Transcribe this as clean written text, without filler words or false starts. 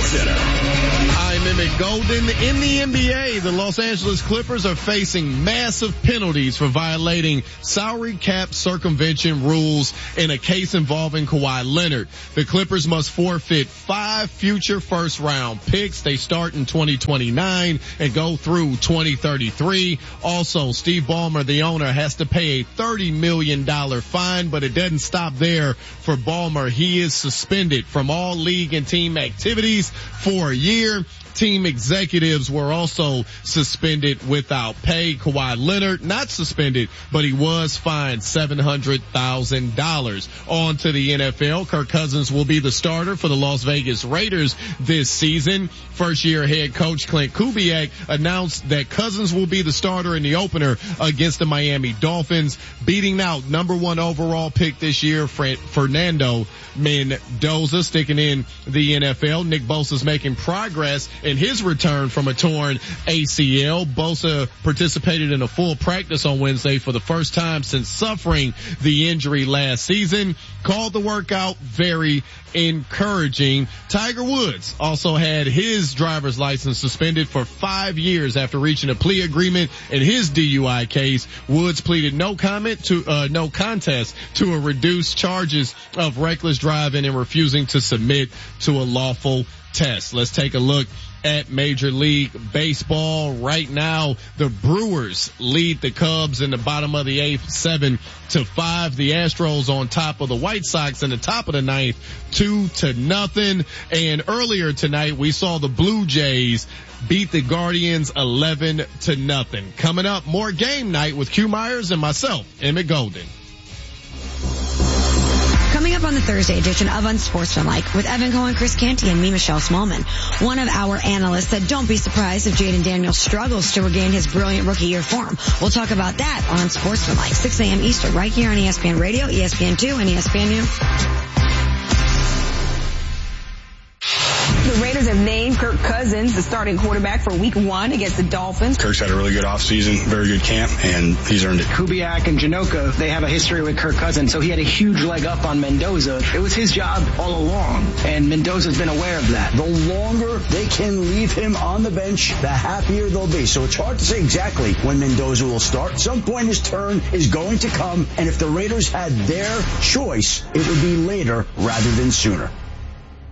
Center. I'm Emmett Golden. In the NBA, the Los Angeles Clippers are facing massive penalties for violating salary cap circumvention rules in a case involving Kawhi Leonard. The Clippers must forfeit 5 future first-round picks. They start in 2029 and go through 2033. Also, Steve Ballmer, the owner, has to pay a $30 million fine, but it doesn't stop there for Ballmer. He is suspended from all league and team activities for a year. Team executives were also suspended without pay. Kawhi Leonard not suspended, but he was fined $700,000. On to the NFL. Kirk Cousins will be the starter for the Las Vegas Raiders this season. First-year head coach Clint Kubiak announced that Cousins will be the starter in the opener against the Miami Dolphins, beating out number 1 overall pick this year, Fernando Mendoza, sticking in the NFL. Nick Bosa's making progress in his return from a torn ACL. Bosa participated in a full practice on Wednesday for the first time since suffering the injury last season. Called the workout very encouraging. Tiger Woods also had his driver's license suspended for 5 years after reaching a plea agreement in his DUI case. Woods pleaded no contest to a reduced charges of reckless driving and refusing to submit to a lawful test. Let's take a look at Major League Baseball. Right now, the Brewers lead the Cubs in the bottom of the 8th, 7-5. The Astros on top of the White Sox in the top of the 9th, 2-0. And earlier tonight, we saw the Blue Jays beat the Guardians 11-0. Coming up, more game night with Q Myers and myself, Emmett Golden. Coming up on the Thursday edition of Unsportsmanlike with Evan Cohen, Chris Canty, and me, Michelle Smallman. One of our analysts said, don't be surprised if Jaden Daniels struggles to regain his brilliant rookie year form. We'll talk about that on Unsportsmanlike, 6 a.m. Eastern, right here on ESPN Radio, ESPN2, and ESPNU. The Raiders have named Kirk Cousins the starting quarterback for Week 1 against the Dolphins. Kirk's had a really good offseason, very good camp, and he's earned it. Kubiak and Janoka, they have a history with Kirk Cousins, so he had a huge leg up on Mendoza. It was his job all along, and Mendoza's been aware of that. The longer they can leave him on the bench, the happier they'll be. So it's hard to say exactly when Mendoza will start. Some point his turn is going to come, and if the Raiders had their choice, it would be later rather than sooner.